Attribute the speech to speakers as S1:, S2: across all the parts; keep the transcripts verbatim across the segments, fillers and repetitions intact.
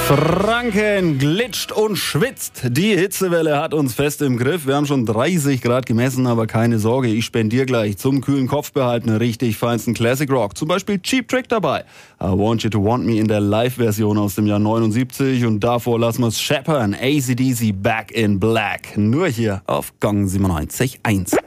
S1: Franken glitscht und schwitzt. Die Hitzewelle hat uns fest im Griff. Wir haben schon dreißig Grad gemessen, aber keine Sorge, ich spendiere gleich zum kühlen Kopf behalten richtig feinsten Classic Rock. Zum Beispiel Cheap Trick dabei. I Want You to Want Me in der Live-Version aus dem Jahr neunundsiebzig. Und davor lassen wir es scheppern. A C D C Back in Black. Nur hier auf Gong siebenundneunzig Komma eins.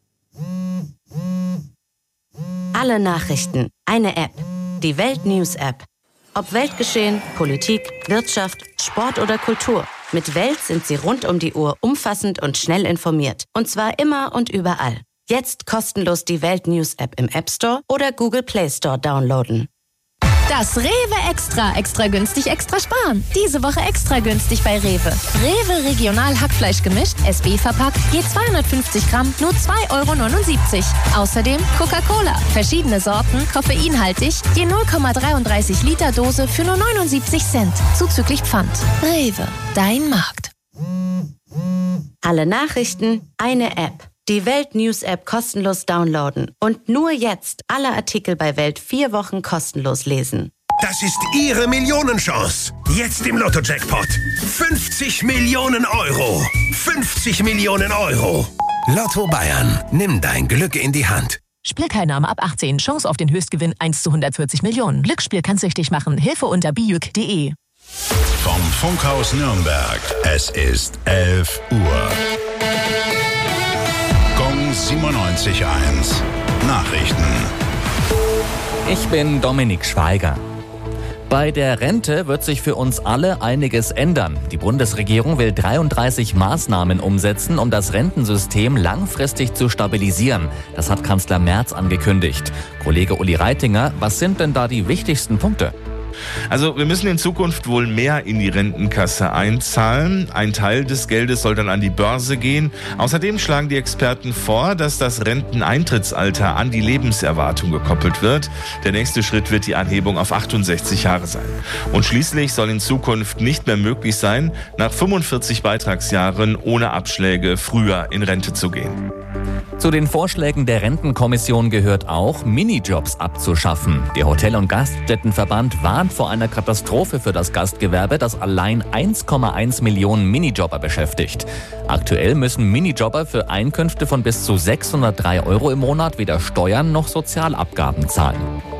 S2: Alle Nachrichten. Eine App. Die Welt News App. Ob Weltgeschehen, Politik, Wirtschaft, Sport oder Kultur. Mit Welt sind Sie rund um die Uhr umfassend und schnell informiert. Und zwar immer und überall. Jetzt kostenlos die Welt News App im App Store oder Google Play Store downloaden.
S3: Das Rewe Extra. Extra günstig, extra sparen. Diese Woche extra günstig bei Rewe. Rewe Regional Hackfleisch gemischt, S B verpackt, je zweihundertfünfzig Gramm, nur zwei Euro neunundsiebzig. Außerdem Coca-Cola. Verschiedene Sorten, koffeinhaltig, je null Komma dreiunddreißig Liter Dose für nur neunundsiebzig Cent. Zuzüglich Pfand. Rewe, dein Markt.
S2: Alle Nachrichten, eine App. Die Welt News App kostenlos downloaden. Und nur jetzt alle Artikel bei Welt vier Wochen kostenlos lesen.
S4: Das ist Ihre Millionenchance. Jetzt im Lotto-Jackpot. fünfzig Millionen Euro. fünfzig Millionen Euro. Lotto Bayern. Nimm dein Glück in die Hand.
S5: Spielteilnahme ab achtzehn. Chance auf den Höchstgewinn eins zu hundertvierzig Millionen. Glücksspiel kann süchtig machen. Hilfe unter bijuk punkt de.
S6: Vom Funkhaus Nürnberg. Es ist elf Uhr. Gong siebenundneunzig Komma eins. Nachrichten.
S7: Ich bin Dominik Schweiger. Bei der Rente wird sich für uns alle einiges ändern. Die Bundesregierung will dreiunddreißig Maßnahmen umsetzen, um das Rentensystem langfristig zu stabilisieren. Das hat Kanzler Merz angekündigt. Kollege Uli Reitinger, was sind denn da die wichtigsten Punkte?
S8: Also wir müssen in Zukunft wohl mehr in die Rentenkasse einzahlen. Ein Teil des Geldes soll dann an die Börse gehen. Außerdem schlagen die Experten vor, dass das Renteneintrittsalter an die Lebenserwartung gekoppelt wird. Der nächste Schritt wird die Anhebung auf achtundsechzig Jahre sein. Und schließlich soll in Zukunft nicht mehr möglich sein, nach fünfundvierzig Beitragsjahren ohne Abschläge früher in Rente zu gehen.
S7: Zu den Vorschlägen der Rentenkommission gehört auch, Minijobs abzuschaffen. Der Hotel- und Gaststättenverband warnt vor einer Katastrophe für das Gastgewerbe, das allein eins Komma eins Millionen Minijobber beschäftigt. Aktuell müssen Minijobber für Einkünfte von bis zu sechshundertdrei Euro im Monat weder Steuern noch Sozialabgaben zahlen.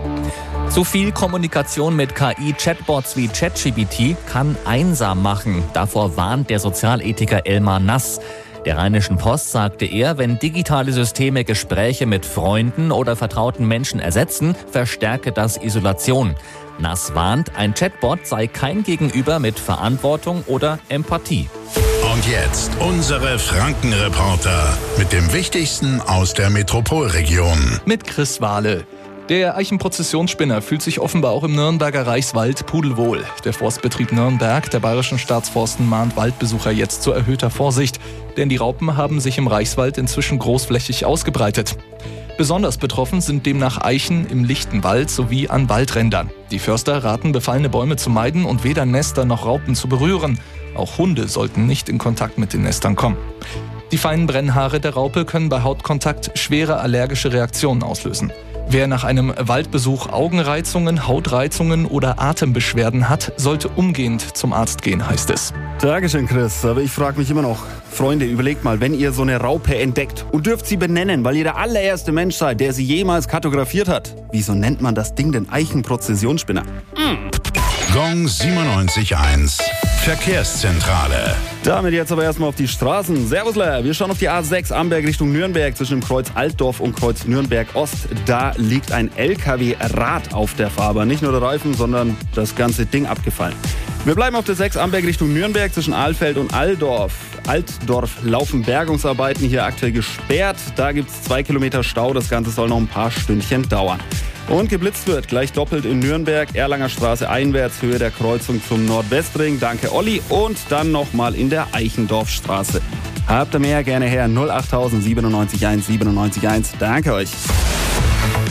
S7: Zu viel Kommunikation mit K I-Chatbots wie ChatGPT kann einsam machen. Davor warnt der Sozialethiker Elmar Nass. Der Rheinischen Post sagte er, wenn digitale Systeme Gespräche mit Freunden oder vertrauten Menschen ersetzen, verstärke das Isolation. Nass warnt, ein Chatbot sei kein Gegenüber mit Verantwortung oder Empathie.
S6: Und jetzt unsere Franken-Reporter mit dem Wichtigsten aus der Metropolregion.
S9: Mit Chris Wahle. Der Eichenprozessionsspinner fühlt sich offenbar auch im Nürnberger Reichswald pudelwohl. Der Forstbetrieb Nürnberg der Bayerischen Staatsforsten mahnt Waldbesucher jetzt zu erhöhter Vorsicht, denn die Raupen haben sich im Reichswald inzwischen großflächig ausgebreitet. Besonders betroffen sind demnach Eichen im lichten Wald sowie an Waldrändern. Die Förster raten, befallene Bäume zu meiden und weder Nester noch Raupen zu berühren. Auch Hunde sollten nicht in Kontakt mit den Nestern kommen. Die feinen Brennhaare der Raupe können bei Hautkontakt schwere allergische Reaktionen auslösen. Wer nach einem Waldbesuch Augenreizungen, Hautreizungen oder Atembeschwerden hat, sollte umgehend zum Arzt gehen, heißt es.
S1: Dankeschön, Chris. Aber ich frage mich immer noch, Freunde, überlegt mal, wenn ihr so eine Raupe entdeckt und dürft sie benennen, weil ihr der allererste Mensch seid, der sie jemals kartografiert hat. Wieso nennt man das Ding denn Eichenprozessionsspinner? Mm.
S6: Gong siebenundneunzig Komma eins. Verkehrszentrale.
S1: Damit jetzt aber erstmal auf die Straßen. Servusler, wir schauen auf die A sechs Amberg Richtung Nürnberg zwischen dem Kreuz Altdorf und Kreuz Nürnberg Ost. Da liegt ein L K W-Rad auf der Fahrbahn. Nicht nur der Reifen, sondern das ganze Ding abgefallen. Wir bleiben auf der sechs Amberg Richtung Nürnberg zwischen Ahlfeld und Alldorf. Altdorf laufen Bergungsarbeiten hier aktuell gesperrt. Da gibt es zwei Kilometer Stau. Das Ganze soll noch ein paar Stündchen dauern. Und geblitzt wird gleich doppelt in Nürnberg, Erlanger Straße einwärts, Höhe der Kreuzung zum Nordwestring. Danke Olli. Und dann nochmal in der Eichendorfstraße. Habt ihr mehr? Gerne her. null acht null null siebenundneunzig eins siebenundneunzig eins. Danke euch.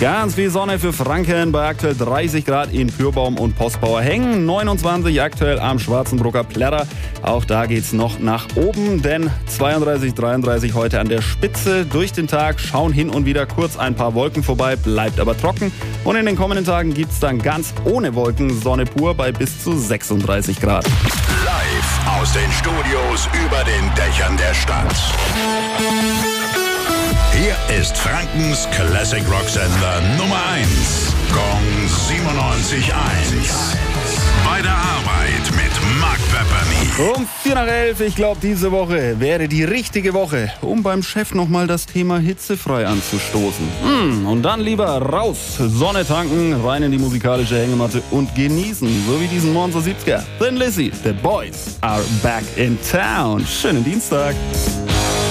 S1: Ganz viel Sonne für Franken bei aktuell dreißig Grad in Pürbaum und Postbauer Hängen. neunundzwanzig aktuell am Schwarzenbrucker Plärrer. Auch da geht's noch nach oben, denn zweiunddreißig, dreiunddreißig heute an der Spitze. Durch den Tag schauen hin und wieder kurz ein paar Wolken vorbei, bleibt aber trocken. Und in den kommenden Tagen gibt's dann ganz ohne Wolken Sonne pur bei bis zu sechsunddreißig Grad.
S6: Live aus den Studios über den Dächern der Stadt. Hier ist Frankens Classic Rock Sender Nummer eins. Gong siebenundneunzig Komma eins. Bei der Arbeit mit Mark Pepperny.
S1: Um vier nach elf, ich glaube, diese Woche wäre die richtige Woche, um beim Chef nochmal das Thema hitzefrei anzustoßen. Mm, und dann lieber raus, Sonne tanken, rein in die musikalische Hängematte und genießen, so wie diesen Monster siebziger. Thin Lizzy, the boys are back in town. Schönen Dienstag.